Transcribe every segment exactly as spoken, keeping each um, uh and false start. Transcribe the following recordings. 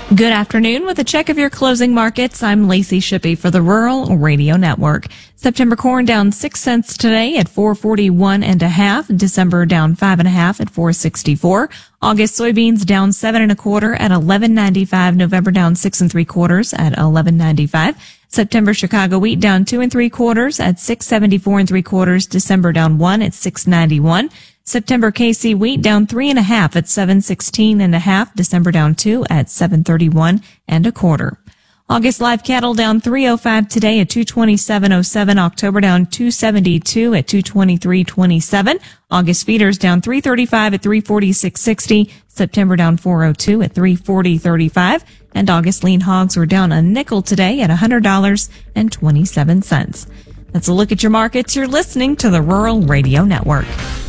Good afternoon. With a check of your closing markets, I'm Lacey Shippey for the Rural Radio Network. September corn down six cents today at four forty-one and a half. December down five and a half at four sixty-four. August soybeans down seven and a quarter at eleven ninety-five. November down six and three quarters at eleven ninety-five. September Chicago wheat down two and three quarters at six seventy-four and three quarters. December down one at six ninety-one. September K C wheat down three and a half at seven sixteen and a half. December down two at seven thirty-one and a quarter. August live cattle down three oh five today at two twenty-seven oh seven. October down two seventy-two at two twenty-three twenty-seven. August feeders down three thirty-five at three forty-six sixty. September down four oh two at three forty thirty-five. And August lean hogs were down a nickel today at one hundred dollars and twenty-seven cents. That's a look at your markets. You're listening to the Rural Radio Network.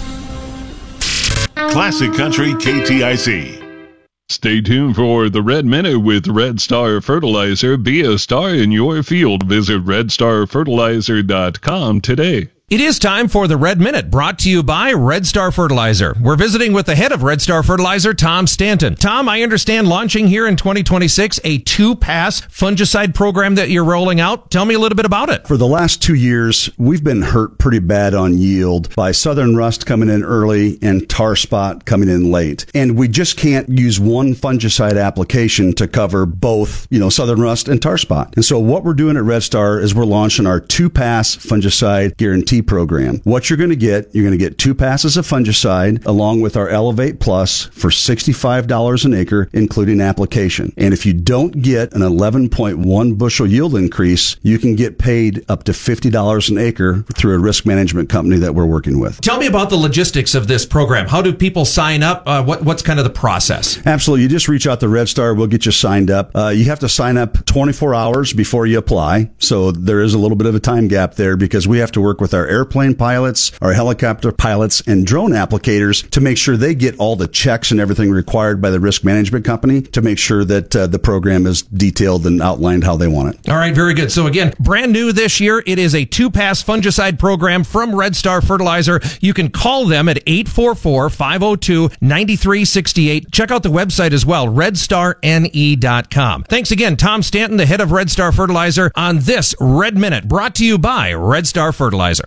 Classic Country K T I C. Stay tuned for the Red Minute with Red Star Fertilizer. Be a star in your field. Visit red star fertilizer dot com today. It is time for the Red Minute, brought to you by Red Star Fertilizer. We're visiting with the head of Red Star Fertilizer, Tom Stanton. Tom, I understand launching here in twenty twenty-six a two-pass fungicide program that you're rolling out. Tell me a little bit about it. For the last two years, we've been hurt pretty bad on yield by southern rust coming in early and tar spot coming in late. And we just can't use one fungicide application to cover both, you know, southern rust and tar spot. And so what we're doing at Red Star is we're launching our two-pass fungicide guarantee program. What you're going to get, you're going to get two passes of fungicide along with our Elevate Plus for sixty-five dollars an acre, including application. And if you don't get an eleven point one bushel yield increase, you can get paid up to fifty dollars an acre through a risk management company that we're working with. Tell me about the logistics of this program. How do people sign up? Uh, what, what's kind of the process? Absolutely. You just reach out to Red Star. We'll get you signed up. Uh, you have to sign up twenty-four hours before you apply. So there is a little bit of a time gap there because we have to work with our airplane pilots, our helicopter pilots, and drone applicators to make sure they get all the checks and everything required by the risk management company to make sure that uh, the program is detailed and outlined how they want it. All right, very good. So again, brand new this year, it is a two-pass fungicide program from Red Star Fertilizer. You can call them at eight four four, five oh two, nine three six eight. Check out the website as well, red star n e dot com. Thanks again, Tom Stanton, the head of Red Star Fertilizer, on this Red Minute, brought to you by Red Star Fertilizer.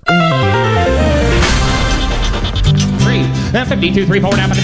Three, fifty-two, three, four, down,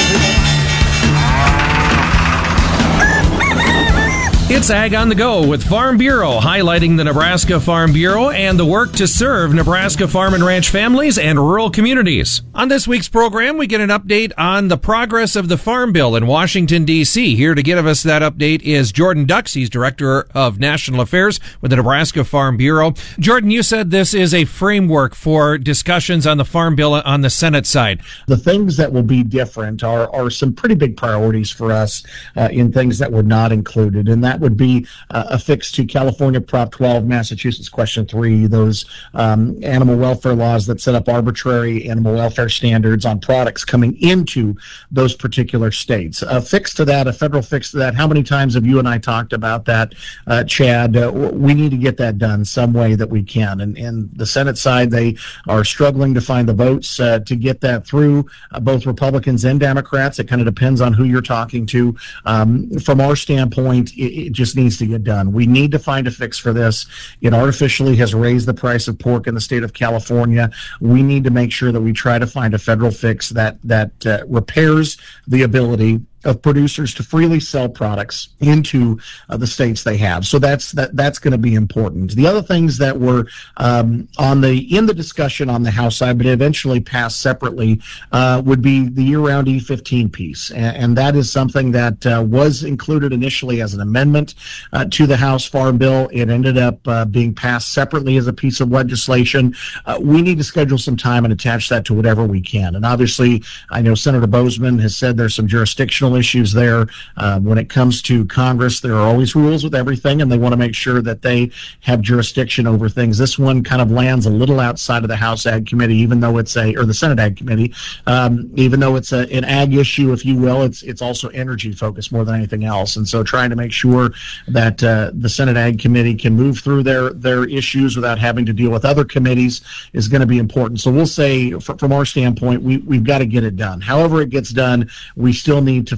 It's Ag on the Go with Farm Bureau, highlighting the Nebraska Farm Bureau and the work to serve Nebraska farm and ranch families and rural communities. On this week's program, we get an update on the progress of the Farm Bill in Washington, D C Here to give us that update is Jordan Dux. He's Director of National Affairs with the Nebraska Farm Bureau. Jordan, you said this is a framework for discussions on the Farm Bill on the Senate side. The things that will be different are, are some pretty big priorities for us uh, in things that were not included, and that would be uh, a fix to California Prop twelve, Massachusetts Question three, those um, animal welfare laws that set up arbitrary animal welfare standards on products coming into those particular states. A fix to that, a federal fix to that. How many times have you and I talked about that, uh, Chad? Uh, we need to get that done some way that we can. And, and the Senate side, they are struggling to find the votes uh, to get that through, uh, both Republicans and Democrats. It kind of depends on who you're talking to. Um, from our standpoint, it, it just needs to get done. We need to find a fix for this. It artificially has raised the price of pork in the state of California. We need to make sure that we try to find a federal fix that that uh, repairs the ability of producers to freely sell products into uh, the states they have. So that's that that's going to be important. The other things that were um, on the in the discussion on the House side, but eventually passed separately, uh, would be the year-round E fifteen piece, and, and that is something that uh, was included initially as an amendment uh, to the House Farm Bill. It ended up uh, being passed separately as a piece of legislation. Uh, we need to schedule some time and attach that to whatever we can. And obviously, I know Senator Bozeman has said there's some jurisdictional issues there. Uh, when it comes to Congress, there are always rules with everything, and they want to make sure that they have jurisdiction over things. This one kind of lands a little outside of the House Ag Committee, even though it's a, or the Senate Ag Committee, um, even though it's a, an ag issue, if you will, it's it's also energy focused more than anything else. And so trying to make sure that uh, the Senate Ag Committee can move through their, their issues without having to deal with other committees is going to be important. So we'll say, f- from our standpoint, we, we've got to get it done. However it gets done, we still need to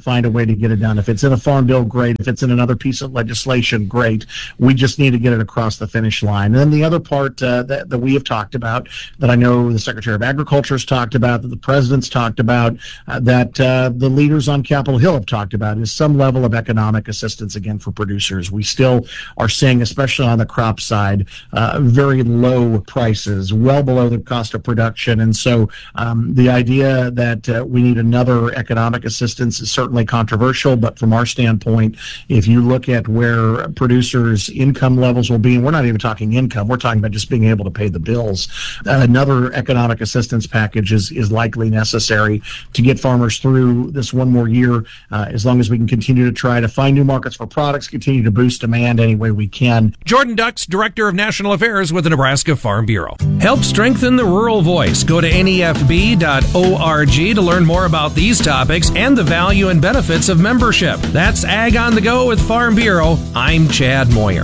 find a way to get it done. If it's in a farm bill, great. If it's in another piece of legislation, great. We just need to get it across the finish line. And then the other part uh, that, that we have talked about, that I know the Secretary of Agriculture has talked about, that the President's talked about, uh, that uh, the leaders on Capitol Hill have talked about, is some level of economic assistance, again, for producers. We still are seeing, especially on the crop side, uh, very low prices, well below the cost of production. And so um, the idea that uh, we need another economic assistance is certainly controversial, but from our standpoint, if you look at where producers' income levels will be, and we're not even talking income, we're talking about just being able to pay the bills, uh, another economic assistance package is, is likely necessary to get farmers through this one more year, uh, as long as we can continue to try to find new markets for products, continue to boost demand any way we can. Jordan Ducks, Director of National Affairs with the Nebraska Farm Bureau. Help strengthen the rural voice. Go to N E F B dot org to learn more about these topics and the value and benefits of membership. That's Ag on the Go with Farm Bureau. I'm Chad Moyer.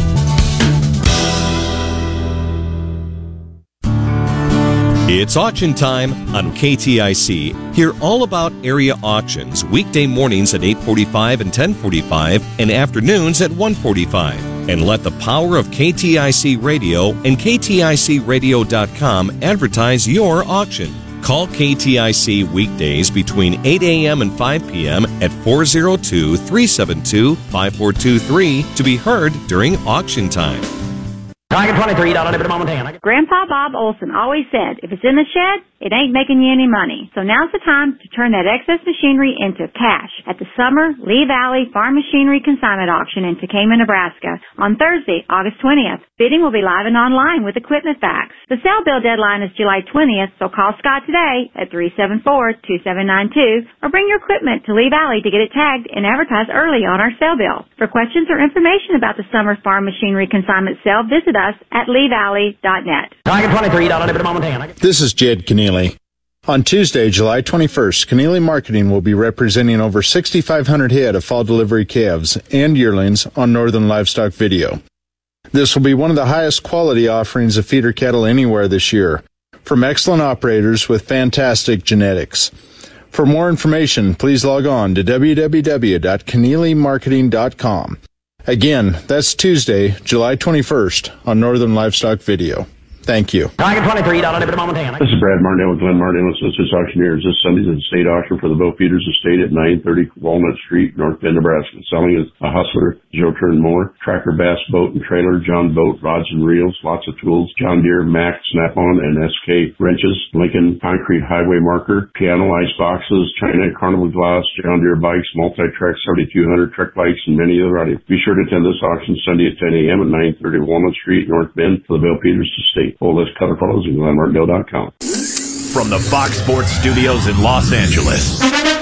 It's auction time on K T I C. Hear all about area auctions weekday mornings at eight forty-five and ten forty-five and afternoons at one forty-five. And let the power of K T I C Radio and K T I C radio dot com advertise your auction. Call K T I C weekdays between eight a.m. and five p.m. at four oh two, three seven two, five four two three to be heard during auction time. Tiger twenty-three, dollar at the moment. Grandpa Bob Olson always said, if it's in the shed, it ain't making you any money. So now's the time to turn that excess machinery into cash at the Summer Lee Valley Farm Machinery Consignment Auction in Tekamah, Nebraska on Thursday, August twentieth. Bidding will be live and online with Equipment Facts. The sale bill deadline is July twentieth, so call Scott today at three seven four, two seven nine two or bring your equipment to Lee Valley to get it tagged and advertised early on our sale bill. For questions or information about the Summer Farm Machinery Consignment sale, visit us at lee valley dot net. Tiger twenty-three, dollar at the moment. This is Jed Keneally. On Tuesday, July twenty-first, Keneally Marketing will be representing over sixty-five hundred head of fall delivery calves and yearlings on Northern Livestock Video. This will be one of the highest quality offerings of feeder cattle anywhere this year, from excellent operators with fantastic genetics. For more information, please log on to w w w dot keneally marketing dot com. Again, that's Tuesday, July twenty-first on Northern Livestock Video. Thank you. Tiger twenty-three, dollar at the moment. This is Brad Martindale with Glenn Martindale Associates Auctioneers. This Sunday's a state auction for the Bill Peters Estate at nine thirty Walnut Street, North Bend, Nebraska. Selling is a Hustler, Joe Turn Mower, Tracker Bass Boat and Trailer, John Boat, Rods and Reels, lots of tools, John Deere, Mac, Snap-on, and S K Wrenches, Lincoln Concrete Highway Marker, Piano Ice Boxes, China Carnival Glass, John Deere Bikes, Multi-Track seventy-two hundred Trek Bikes, and many other items. Be sure to attend this auction Sunday at ten a.m. at nine thirty Walnut Street, North Bend, for the Bill Peters Estate. Full list color photos at glenn martindale dot com. From the Fox Sports Studios in Los Angeles,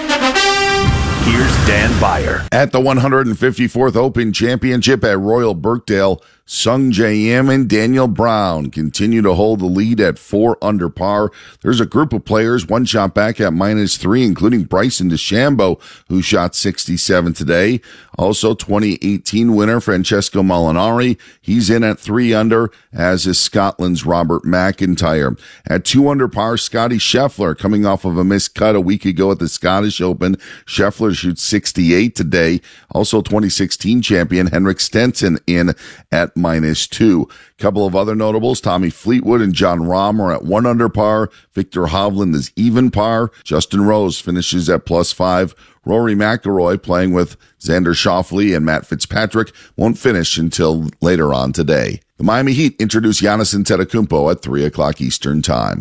here's Dan Beyer. At the one hundred fifty-fourth Open Championship at Royal Birkdale, Sung J M and Daniel Brown continue to hold the lead at four under par. There's a group of players one shot back at minus three, including Bryson DeChambeau, who shot sixty-seven today. Also, twenty eighteen winner Francesco Molinari. He's in at three under, as is Scotland's Robert McIntyre. At two under par, Scotty Scheffler, coming off of a missed cut a week ago at the Scottish Open. Scheffler shoots sixty-eight today. Also, twenty sixteen champion Henrik Stenson in at minus two. Couple of other notables, Tommy Fleetwood and John Rahm are at one under par. Victor Hovland is even par. Justin Rose finishes at plus five. Rory McIlroy, playing with Xander Schauffele and Matt Fitzpatrick, won't finish until later on today. The Miami Heat introduce Giannis Antetokounmpo at three o'clock Eastern Time.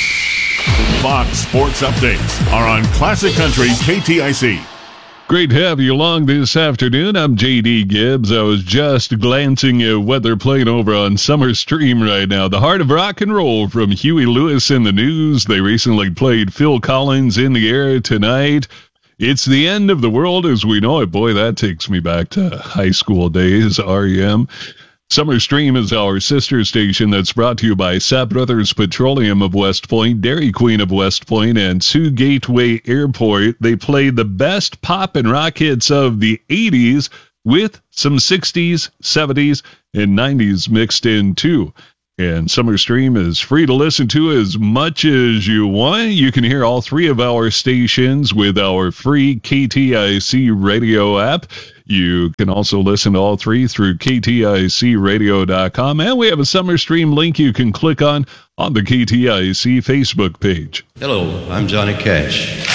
Fox Sports Updates are on Classic Country K T I C. Great to have you along this afternoon. I'm J D Gibbs. I was just glancing at what they're playing over on Summer Stream right now. The Heart of Rock and Roll from Huey Lewis in the News. They recently played Phil Collins in the Air tonight. It's the end of the world as we know it. Boy, that takes me back to high school days, R E M. Summer Stream is our sister station that's brought to you by Sapp Brothers Petroleum of West Point, Dairy Queen of West Point, and Sioux Gateway Airport. They play the best pop and rock hits of the eighties with some sixties, seventies, and nineties mixed in too. And SummerStream is free to listen to as much as you want. You can hear all three of our stations with our free K T I C radio app. You can also listen to all three through K T I C radio dot com. And we have a SummerStream link you can click on on the K T I C Facebook page. Hello, I'm Johnny Cash.